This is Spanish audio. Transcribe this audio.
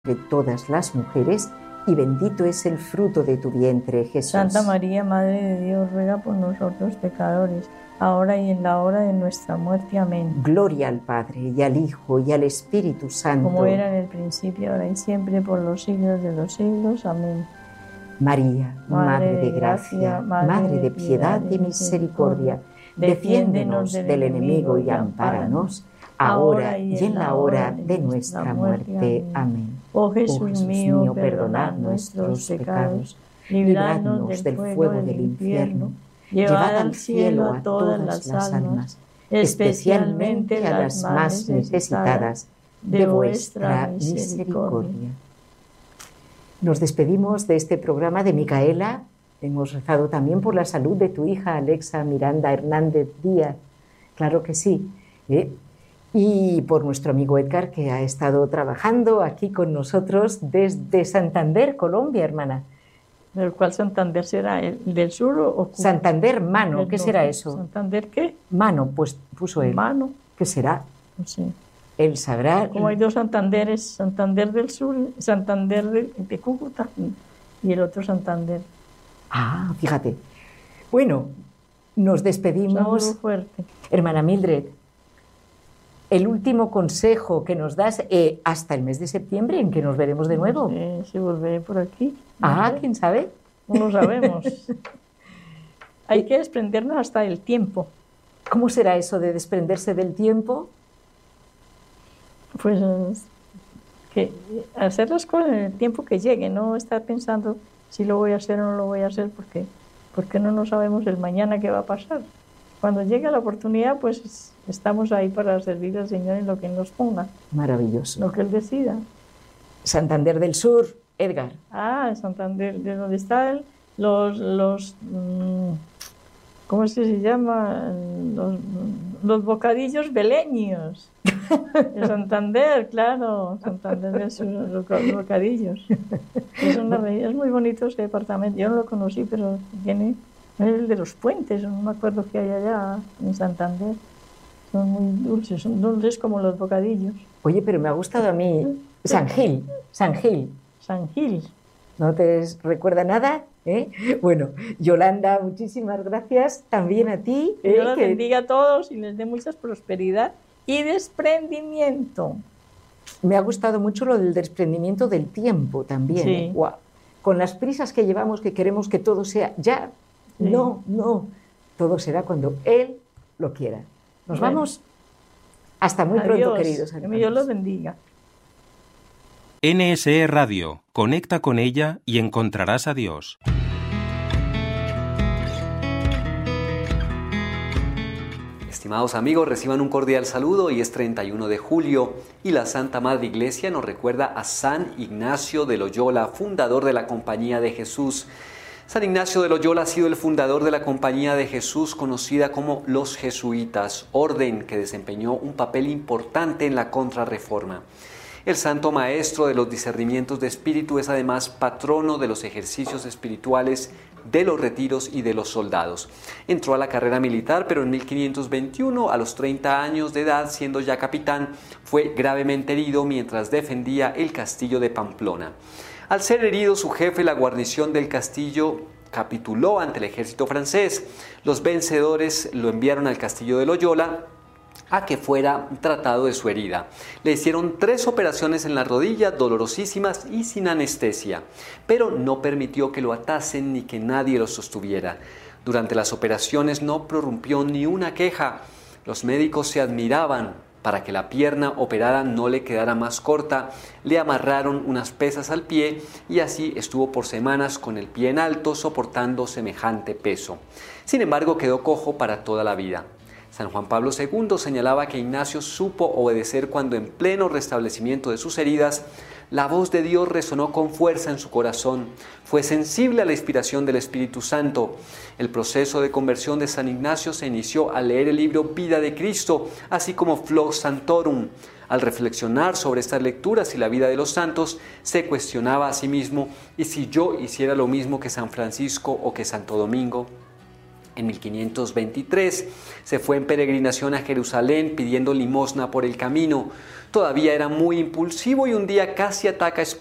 de todas las mujeres, y bendito es el fruto de tu vientre, Jesús. Santa María, Madre de Dios, ruega por nosotros pecadores, ahora y en la hora de nuestra muerte. Amén. Gloria al Padre, y al Hijo, y al Espíritu Santo. Como era en el principio, ahora y siempre, por los siglos de los siglos. Amén. María, Madre de gracia, Madre de piedad y misericordia, defiéndenos del enemigo y ampáranos, ahora y en la hora de nuestra muerte. Amén. Oh Jesús mío, perdonad nuestros pecados, libradnos del fuego del infierno, llevad al cielo a todas las almas, especialmente a las más necesitadas de vuestra misericordia. Nos despedimos de este programa de Micaela. Hemos rezado también por la salud de tu hija Alexa Miranda Hernández Díaz, claro que sí, y por nuestro amigo Edgar, que ha estado trabajando aquí con nosotros desde Santander, Colombia, hermana. ¿Del cual Santander será? ¿El del sur o Santander, Mano, ¿qué será eso? ¿Santander qué? Mano, pues puso él. Mano. ¿Qué será? No sé. Él sabrá. Como hay dos Santanderes, Santander del sur, Santander de Cúcuta y el otro Santander. Ah, fíjate. Bueno, nos despedimos. Saludo fuerte. Hermana Mildred, el último consejo que nos das hasta el mes de septiembre, en que nos veremos de nuevo. No sé si volveré por aquí. Ah, ¿quién sabe? No lo sabemos. Hay que desprendernos hasta del tiempo. ¿Cómo será eso de desprenderse del tiempo? Pues que hacer las cosas en el tiempo que llegue, no estar pensando si lo voy a hacer o no lo voy a hacer, porque no sabemos el mañana qué va a pasar. Cuando llegue la oportunidad, pues estamos ahí para servir al Señor en lo que Él nos ponga. Maravilloso. Lo que Él decida. Santander del Sur, Edgar. Ah, Santander, de donde están los ¿cómo es que se llama? Los bocadillos beleños. De Santander, claro. Santander del Sur, los bocadillos. Es muy bonito ese departamento. Yo no lo conocí, pero tiene... Es el de los puentes, no me acuerdo qué hay allá en Santander. Son muy dulces como los bocadillos. Oye, pero me ha gustado a mí San Gil. San Gil. ¿No te recuerda nada? Bueno, Yolanda, muchísimas gracias también a ti. Dios los bendiga a todos y les dé mucha prosperidad y desprendimiento. Me ha gustado mucho lo del desprendimiento del tiempo también. Sí. Wow. Con las prisas que llevamos, que queremos que todo sea ya. Sí. No, todo será cuando Él lo quiera. Nos vamos. Hasta muy pronto, queridos hermanos. Que Dios los bendiga. NSE Radio. Conecta con ella y encontrarás a Dios. Estimados amigos, reciban un cordial saludo. Hoy es 31 de julio y la Santa Madre Iglesia nos recuerda a San Ignacio de Loyola, fundador de la Compañía de Jesús. San Ignacio de Loyola ha sido el fundador de la Compañía de Jesús, conocida como los Jesuitas, orden que desempeñó un papel importante en la Contrarreforma. El Santo Maestro de los discernimientos de espíritu es además patrono de los ejercicios espirituales, de los retiros y de los soldados. Entró a la carrera militar, pero en 1521, a los 30 años de edad, siendo ya capitán, fue gravemente herido mientras defendía el castillo de Pamplona. Al ser herido, su jefe, la guarnición del castillo, capituló ante el ejército francés. Los vencedores lo enviaron al castillo de Loyola a que fuera tratado de su herida. Le hicieron 3 operaciones en la rodilla, dolorosísimas y sin anestesia, pero no permitió que lo atasen ni que nadie lo sostuviera. Durante las operaciones no prorrumpió ni una queja. Los médicos se admiraban. Para que la pierna operada no le quedara más corta, le amarraron unas pesas al pie y así estuvo por semanas con el pie en alto soportando semejante peso. Sin embargo, quedó cojo para toda la vida. San Juan Pablo II señalaba que Ignacio supo obedecer cuando en pleno restablecimiento de sus heridas, la voz de Dios resonó con fuerza en su corazón. Fue sensible a la inspiración del Espíritu Santo. El proceso de conversión de San Ignacio se inició al leer el libro Vida de Cristo, así como Flor Santorum. Al reflexionar sobre estas lecturas y la vida de los santos, se cuestionaba a sí mismo: ¿y si yo hiciera lo mismo que San Francisco o que Santo Domingo? En 1523 se fue en peregrinación a Jerusalén pidiendo limosna por el camino. Todavía era muy impulsivo y un día casi ataca a